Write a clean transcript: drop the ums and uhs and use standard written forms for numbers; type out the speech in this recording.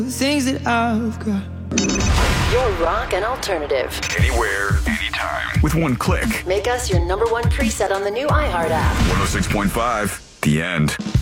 things that I've got. Your rock and alternative. Anywhere, anytime. With one click. Make us your #1 preset on the new iHeart app. 106.5, The End.